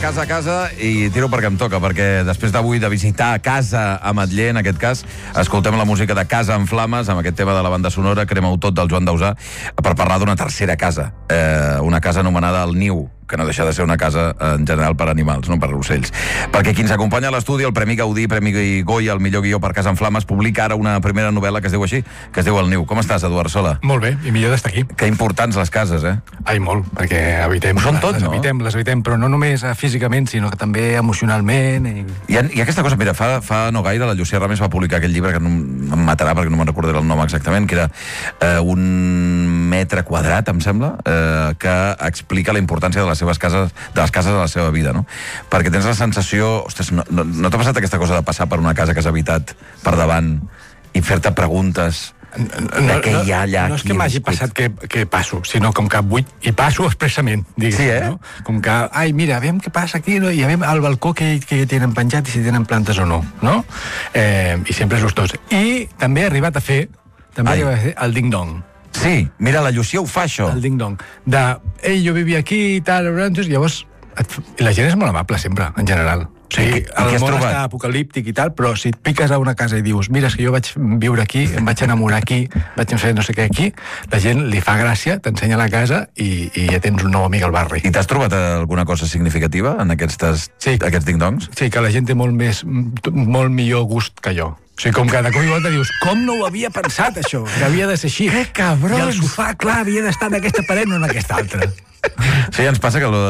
a casa i tiro perquè em toca, perquè després d'avui de visitar casa a Ametller, en aquest cas, escoltem la música de Casa en Flames, amb aquest tema de la banda sonora Crema-ho tot del Joan Dausà, per parlar d'una tercera casa, una casa anomenada El Niu, que no deixa de ser una casa en general per animals, no per ocells. Perquè qui ens acompanya a l'estudi, el Premi Gaudí, Premi Goya, el millor guió per Casa en Flames, publica ara una primera novel·la que es diu així, que es diu El Niu. Com estàs, Eduard Sola? Molt bé, i millor d'estar aquí. Que importants les cases, eh? Ai, molt, perquè habitem... Ho són tot, no? Les habitem, però no només físicament, sinó que també emocionalment. I aquesta cosa, mira, fa no gaire la Llucia Ramis va publicar aquell llibre, que no em matarà perquè no me'n recordaré el nom exactament, que era un metre quadrat, em sembla, que explica la importància de les seves cases, de les cases de la seva vida, no? Perquè tens la sensació... Ostres, no t'ha passat aquesta cosa de passar per una casa que has habitat per davant i fer-te preguntes de què hi ha allà? No és que m'hagi passat que passo, sinó com que vull i passo expressament, diguéssim. Sí, no? Com que, ai, mira, veiem què passa aquí, no? I veiem al balcó que tenen penjat i si tenen plantes o no, no? I sempre és gustós. I també he arribat a fer el ding-dong. Sí, mira, la Llucia ho fa, això. El ding-dong. Ei, jo vivia aquí i tal, llavors... I la gent és molt amable, sempre, en general. O sigui, el món està apocalíptic i tal, però si et piques a una casa i dius, mira, és que jo vaig viure aquí, em vaig enamorar aquí, vaig fer no sé què aquí, la gent li fa gràcia, t'ensenya la casa i ja tens un nou amic al barri. I t'has trobat alguna cosa significativa en aquests ding-dongs? Sí, que la gent té molt millor gust que jo. O sigui, com que de cop i volta dius, com no ho havia pensat, això? Que havia de ser així. Que cabrons! I el sofà, clar, havia d'estar en aquesta paret, no en aquesta altra. Sí, ens passa que